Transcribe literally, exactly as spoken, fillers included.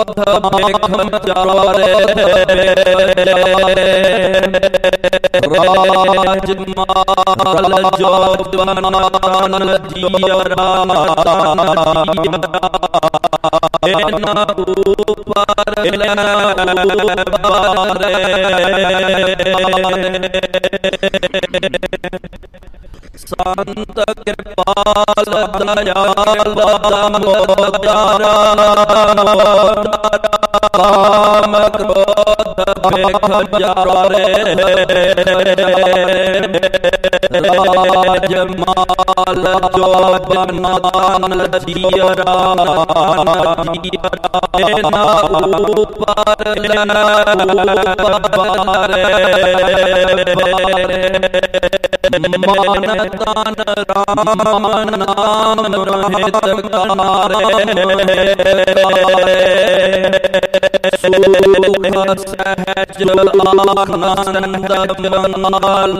चारे राजमाल जो बनान जियरा ऊपर संत कृपाल दयाल दामोदरा काम क्रोध भेख जारे राजमाल जो बनान जियरा ऊपर मान तन राम नाम रहित कनारे सुख सहज आनंद मंगल